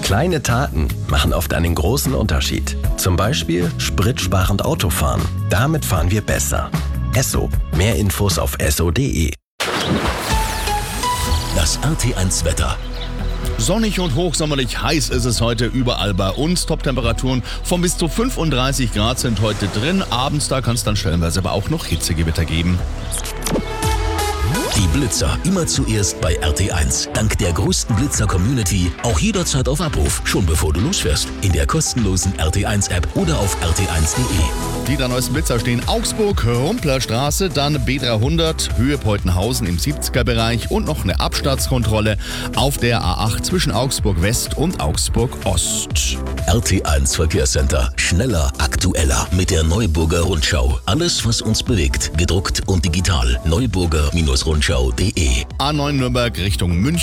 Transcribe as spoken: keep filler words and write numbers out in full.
Kleine Taten machen oft einen großen Unterschied. Zum Beispiel spritsparend Autofahren. Damit fahren wir besser. Esso. Mehr Infos auf esso punkt de. Das R T eins Wetter. Sonnig und hochsommerlich heiß ist es heute überall bei uns. Top-Temperaturen von bis zu fünfunddreißig Grad sind heute drin. Abends, da kann es dann stellenweise aber auch noch Hitzegewitter geben. Die Blitzer immer zuerst bei R T eins. Dank der größten Blitzer-Community auch jederzeit auf Abruf, schon bevor du losfährst. In der kostenlosen R T eins App oder auf r t eins punkt de. Die drei neuesten Blitzer stehen Augsburg, Rumplerstraße, dann B dreihundert, Höhe Peutenhausen im siebziger Bereich und noch eine Abstandskontrolle auf der A acht zwischen Augsburg West und Augsburg Ost. R T eins Verkehrscenter. Schneller, aktueller mit der Neuburger Rundschau. Alles, was uns bewegt, gedruckt und digital. neuburger Rundschau punkt de. A neun Nürnberg Richtung München.